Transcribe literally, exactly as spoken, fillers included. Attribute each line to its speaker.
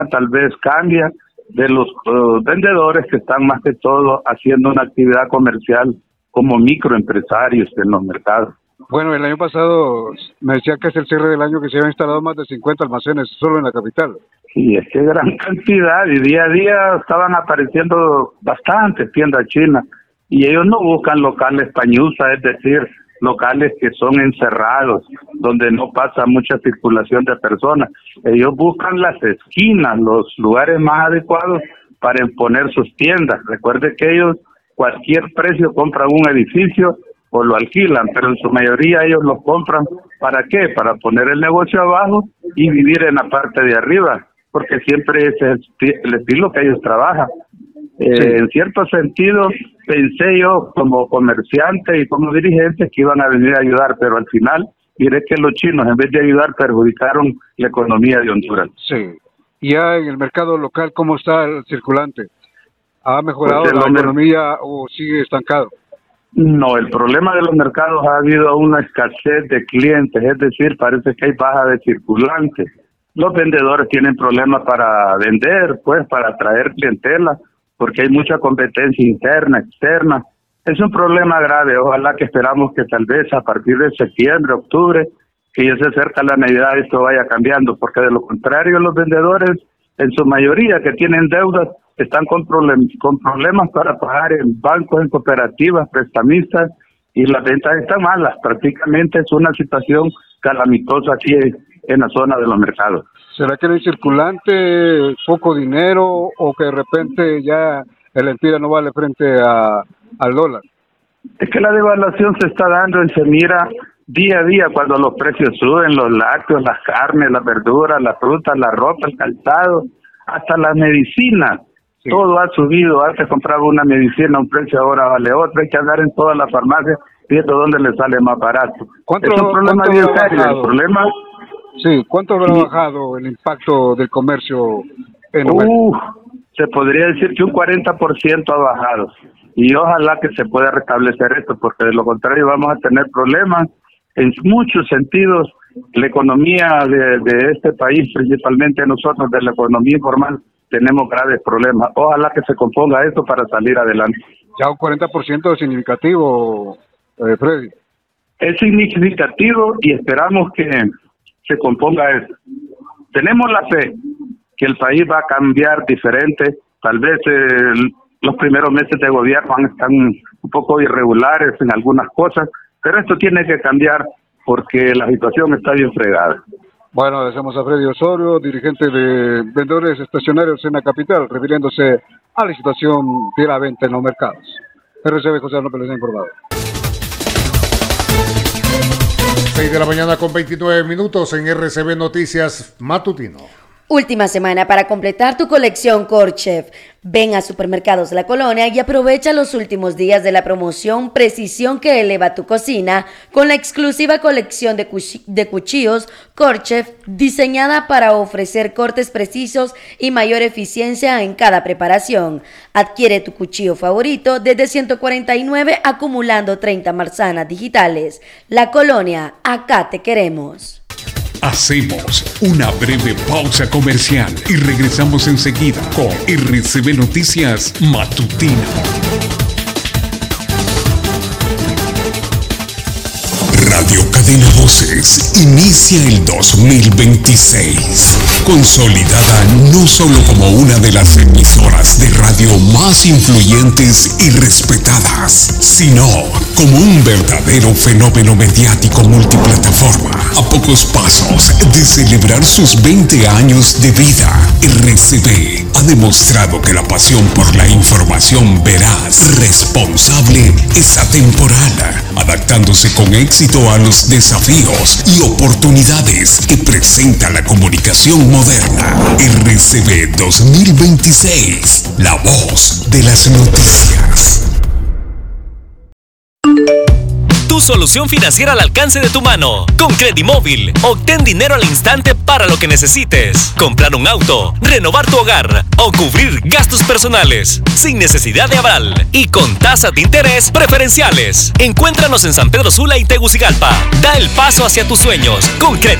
Speaker 1: tal vez cambia de los uh, vendedores que están más que todo haciendo una actividad comercial como microempresarios en los mercados.
Speaker 2: Bueno, el año pasado me decía que es el cierre del año que se habían instalado más de cincuenta almacenes solo en la capital.
Speaker 1: Sí, es que gran cantidad, y día a día estaban apareciendo bastantes tiendas chinas, y ellos no buscan locales pañusa, es decir, locales que son encerrados, donde no pasa mucha circulación de personas. Ellos buscan las esquinas, los lugares más adecuados para imponer sus tiendas. Recuerde que ellos cualquier precio compran un edificio o lo alquilan, pero en su mayoría ellos lo compran. ¿Para qué? Para poner el negocio abajo y vivir en la parte de arriba, porque siempre ese es el estilo que ellos trabajan. Eh, sí. En cierto sentido, pensé yo como comerciante y como dirigente que iban a venir a ayudar, pero al final diré que los chinos, en vez de ayudar, perjudicaron la economía de Honduras.
Speaker 2: Sí. Y ya en el mercado local, ¿cómo está el circulante? ¿Ha mejorado
Speaker 1: pues
Speaker 2: la economía o sigue estancado?
Speaker 1: No, el problema de los mercados ha habido una escasez de clientes, es decir, parece que hay baja de circulante. Los vendedores tienen problemas para vender, pues, para atraer clientela, porque hay mucha competencia interna, externa. Es un problema grave. Ojalá que esperamos que tal vez a partir de septiembre, octubre, que ya se acerca la Navidad, esto vaya cambiando, porque de lo contrario los vendedores, en su mayoría que tienen deudas, están con, problem con problemas para pagar en bancos, en cooperativas, prestamistas, y las ventas están malas. Prácticamente es una situación calamitosa aquí en la zona de los mercados.
Speaker 2: ¿Será que no hay circulante, poco dinero, o que de repente ya el empira no vale frente a, al dólar?
Speaker 1: Es que la devaluación se está dando y se mira día a día cuando los precios suben, los lácteos, las carnes, las verduras, las frutas, la ropa, el calzado, hasta las medicinas. Sí. Todo ha subido. Antes compraba una medicina a un precio, ahora vale otro. Hay que andar en todas las farmacias viendo dónde le sale más barato.
Speaker 2: ¿Cuánto,
Speaker 1: es un problema bien serio. El problema...
Speaker 2: Sí, ¿cuánto habrá sí. bajado el impacto del comercio en
Speaker 1: uh, se podría decir que un cuarenta por ciento ha bajado. Y ojalá que se pueda restablecer esto, porque de lo contrario vamos a tener problemas en muchos sentidos. La economía de, de este país, principalmente nosotros de la economía informal, tenemos graves problemas. Ojalá que se componga esto para salir adelante.
Speaker 2: Ya un cuarenta por ciento es significativo, eh, Freddy.
Speaker 1: Es significativo y esperamos que se componga eso. Tenemos la fe que el país va a cambiar diferente. Tal vez eh, los primeros meses de gobierno están un poco irregulares en algunas cosas, pero esto tiene que cambiar porque la situación está bien fregada.
Speaker 2: Bueno, agradecemos a Freddy Osorio, dirigente de vendedores estacionarios en la capital, refiriéndose a la situación de la venta en los mercados. R C B José López les ha informado.
Speaker 3: seis de la mañana con veintinueve minutos en R C B Noticias Matutino.
Speaker 4: Última semana para completar tu colección Corchef. Ven a Supermercados La Colonia y aprovecha los últimos días de la promoción Precisión que eleva tu cocina con la exclusiva colección de, cuch- de cuchillos Corchef diseñada para ofrecer cortes precisos y mayor eficiencia en cada preparación. Adquiere tu cuchillo favorito desde ciento cuarenta y nueve acumulando treinta manzanas digitales. La Colonia, acá te queremos.
Speaker 5: Hacemos una breve pausa comercial y regresamos enseguida con R C B Noticias Matutino. Radio Cadena Voces inicia el dos mil veintiséis, consolidada no solo como una de las emisoras de radio más influyentes y respetadas, sino como un verdadero fenómeno mediático multiplataforma, a pocos pasos de celebrar sus veinte años de vida. R C B ha demostrado que la pasión por la información veraz, responsable, es atemporal, adaptándose con éxito a los desafíos y oportunidades que presenta la comunicación moderna. R C B dos mil veintiséis, la voz de las noticias.
Speaker 6: Tu solución financiera al alcance de tu mano. Con Credimóvil, obtén dinero al instante para lo que necesites. Comprar un auto, renovar tu hogar o cubrir gastos personales. Sin necesidad de aval y con tasas de interés preferenciales. Encuéntranos en San Pedro Sula y Tegucigalpa. Da el paso hacia tus sueños con Credimóvil.